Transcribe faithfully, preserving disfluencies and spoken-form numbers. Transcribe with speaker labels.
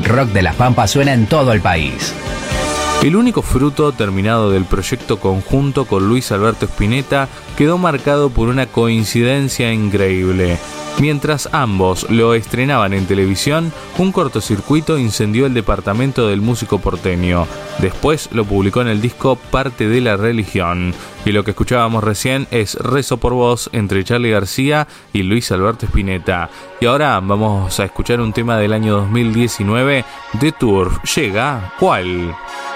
Speaker 1: rock de las Pampas suena en todo el país.
Speaker 2: El único fruto terminado del proyecto conjunto con Luis Alberto Spinetta quedó marcado por una coincidencia increíble. Mientras ambos lo estrenaban en televisión, un cortocircuito incendió el departamento del músico porteño. Después lo publicó en el disco Parte de la Religión. Y lo que escuchábamos recién es Rezo por Vos entre Charly García y Luis Alberto Spinetta. Y ahora vamos a escuchar un tema del año dos mil diecinueve de Turf. Llega, ¿cuál?